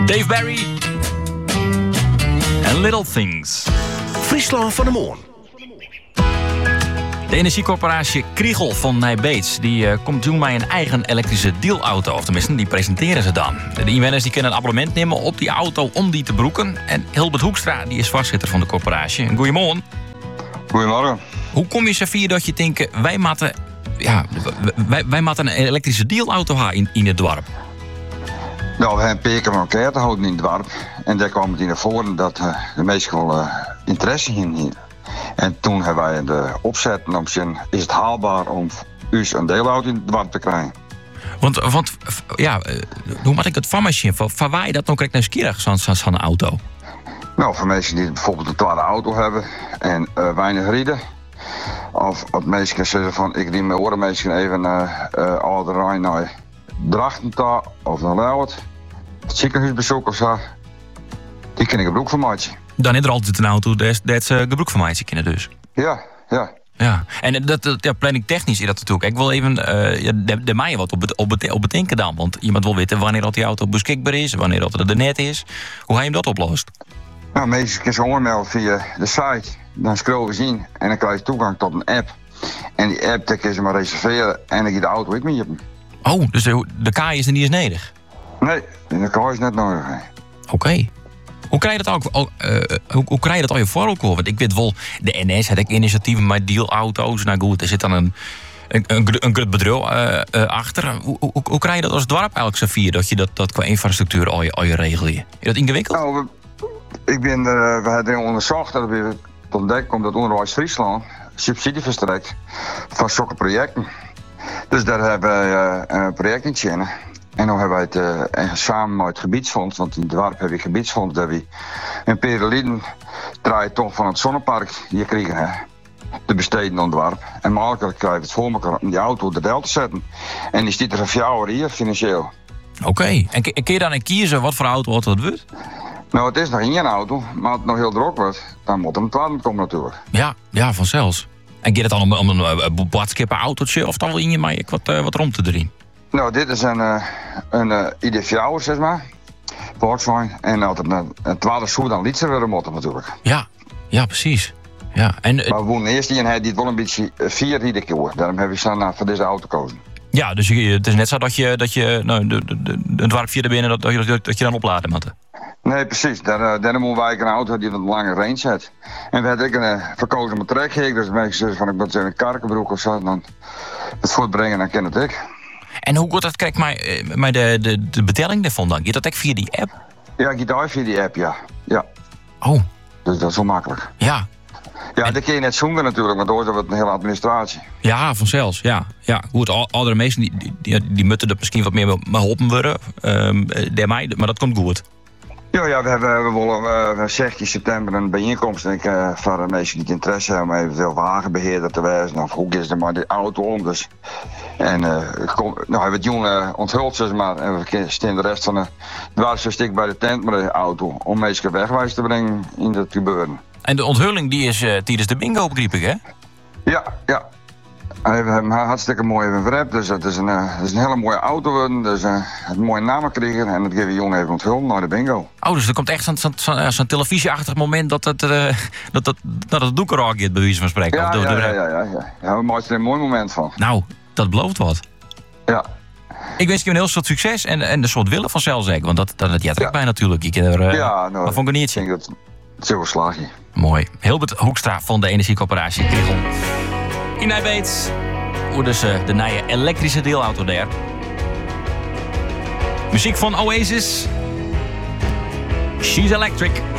Dave Barry en Little Things. Friesland van de Moon. De energiecorporatie Kriegel van Nijbeets die komt doen met een eigen elektrische deelauto. Of tenminste, die presenteren ze dan. De inwoners die kunnen een abonnement nemen op die auto om die te broeken. En Hilbert Hoekstra die is voorzitter van de corporatie. Goedemorgen. Goedemorgen. Hoe kom je zo via dat je denkt, wij moeten een elektrische deelauto hebben in het dorp? Nou, we hebben een keer van elkaar te houden in het dorp. En daar kwam het in naar voren dat de meesten wel interesse in hier. En toen hebben wij de opzet om te zien, is het haalbaar om us een deelauto in het dorp te krijgen. Want hoe moet ik het van me zien? Van waar je dat nog krijgt nieuwsgierig, zo'n auto? Nou, voor mensen die bijvoorbeeld een tweede auto hebben en weinig rijden. Of wat mensen zeggen van, ik neem mijn oren mensen even al de Rijn naar Drachten of naar Lauwert. Het ziekenhuisbezoek of zo. Die ken ik een broek van maatje. Dan is er altijd een auto dat ze gebruik van mij kunnen dus. Ja. Ja, en dat planning technisch is dat natuurlijk. Ik wil even de mij wat op bedenken dan. Want iemand wil weten wanneer dat die auto beschikbaar is, wanneer dat er net is. Hoe ga je hem dat oplost? Nou, meestal kun je ze aanmelden via de site. Dan scrollen ze in en dan krijg je toegang tot een app. En die app, daar kun je maar reserveren en dan ga je de auto ook mee op. Oh, dus de kaai is er niet eens nodig? Nee, de kaai is net nodig. Oké. Hoe krijg je dat ook? Hoe krijg je dat al je voor elkaar? Want ik weet wel, de NS had ik initiatieven met deelauto's. Nou goed, er zit dan een groot bedrijf achter. Hoe krijg je dat als dorp eigenlijk zo vier? Dat je dat qua infrastructuur al je regelt? Is dat ingewikkeld? Nou, we hebben onderzocht dat we ontdekt omdat Onderwijs Friesland subsidie verstrekt van zulke projecten. Dus daar hebben we een project in Tjenne. En dan hebben wij het samen met het gebiedsfonds, want in het dorp heb je gebiedsfonds, dat we een periode draait toch van het zonnepark die je kregen te besteden aan het dorp. En mogelijk krijg je het voor elkaar om die auto de deel te zetten. En die stiet er voor jou hier financieel. Oké. En kun je dan kiezen wat voor auto dat wordt? Nou, het is nog geen auto, maar als het nog heel druk wordt, dan moet er een tweede komen natuurlijk. Ja, vanzelfs. En gaat het dan om een boodschapper autootje of dan wil je maar wat rond te erin? Nou, dit is een ID4, zeg maar. Volkswagen. En als het een tweede soort dan liet ze weer moeten natuurlijk. Ja, precies. Ja, en, maar we woonden eerst die en hij die het wel een beetje vier iedere keer. Daarom heb ik zo voor deze auto gekozen. Ja, dus het is net zo dat je een dwarp via de binnen dat je dan opladen moet. Nee, precies. Daarom moeten wij een auto die een lange range heeft. En we hadden ook een verkozen met trekheek. Dus mensen zeggen van ik moet een karkenbroek of zo. Dan het voortbrengen, dan ken het ik. En hoe goed dat krijgt mij de betelling daarvan dan? Gaat dat ook via die app? Ja, ik ga via die app, ja. Oh. Dus dat is zo makkelijk. Ja. Ja, dat kun je net zonder natuurlijk, want door is dat een hele administratie. Ja, vanzelfs, ja. Goed, andere mensen die moeten er misschien wat meer geholpen worden. Maar dat komt goed. Ja, we willen 16 september een bijeenkomst voor de mensen die het interesse hebben om eventueel wagenbeheerder te wijzen. Of hoe is er maar die auto om. Dus. En hebben we het jongen onthuld, zeg maar. En we staan de rest van de dwarsstuk bij de tent met de auto om mensen wegwijs te brengen in dat gebeuren. En de onthulling die is tijdens de bingo, begreep ik, hè? Ja. We hebben hem hartstikke mooi verrept, dus het is een hele mooie auto. Dus een mooie naam kregen en dat geven we jongen even onthullen naar de bingo. Oh, dus er komt echt zo'n televisieachtig moment dat het doek eraan gaat, bij wijze van spreken. Ja, we maken er een mooi moment van. Nou, dat belooft wat. Ja. Ik wens je een heel soort succes en een soort willen vanzelf zeker, want dat jij trekt bij natuurlijk. Je kan er wat van geniet zien. Ik denk dat het is een slaagje. Mooi. Hilbert Hoekstra van de Energiecorporatie Kriegel. In Nijbeets hoe dus de nieuwe elektrische deelauto daar. Muziek van Oasis. She's Electric.